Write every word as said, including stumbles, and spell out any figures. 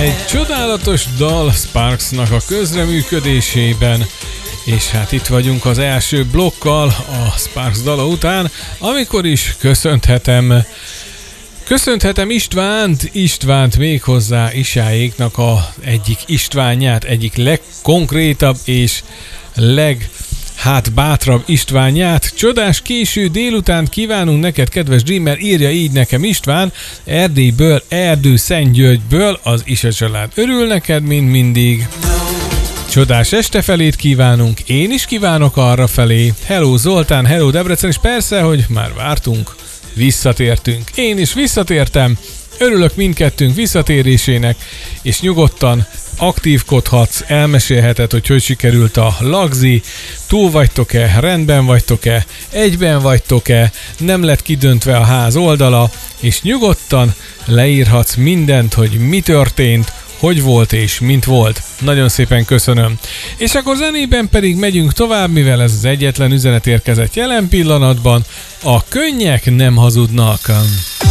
Egy csodálatos dal Sparksnak a közreműködésében, és hát itt vagyunk az első blokkal a Sparks dala után, amikor is köszönhetem Köszönhetem Istvánt, Istvánt méghozzá Isáéknak a egyik Istvánját, egyik legkonkrétabb és leg hát bátrabb Istvánját. Csodás késő délutánt kívánunk neked, kedves Dreamer, írja így nekem István, Erdélyből, Erdő Szentgyörgyből, az Isa család örül neked, mint mindig. Csodás este felét kívánunk, én is kívánok arra felé. Hello Zoltán, hello Debrecen, és persze, hogy már vártunk, visszatértünk. Én is visszatértem, örülök mindkettőnk visszatérésének, és nyugodtan aktívkodhatsz, elmesélheted, hogy hogy sikerült a lagzi, túl vagytok-e, rendben vagytok-e, egyben vagytok-e, nem lett kidöntve a ház oldala, és nyugodtan leírhatsz mindent, hogy mi történt, hogy volt és mint volt. Nagyon szépen köszönöm. És akkor zenében pedig megyünk tovább, mivel ez az egyetlen üzenet érkezett jelen pillanatban. A könnyek nem hazudnak.